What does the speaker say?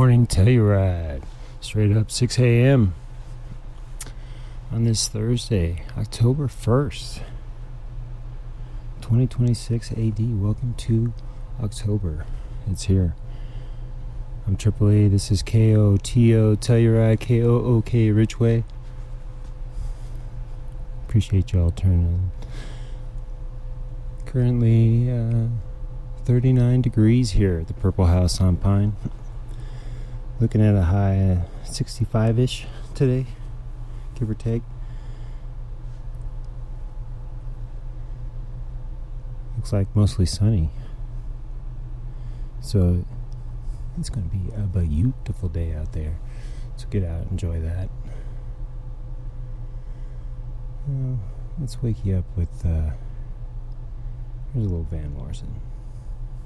morning Telluride. Straight up 6 a.m. on this Thursday, October 1st, 2026 AD. Welcome to October. It's here. I'm AAA. This is KOTO Telluride, KOOK Ridgeway. Appreciate y'all turning. Currently 39 degrees here at the Purple House on Pine. Looking at a high 65-ish today, give or take. Looks like mostly sunny. So it's going to be a beautiful day out there. So get out and enjoy that. Let's wake you up with here's a little Van Morrison.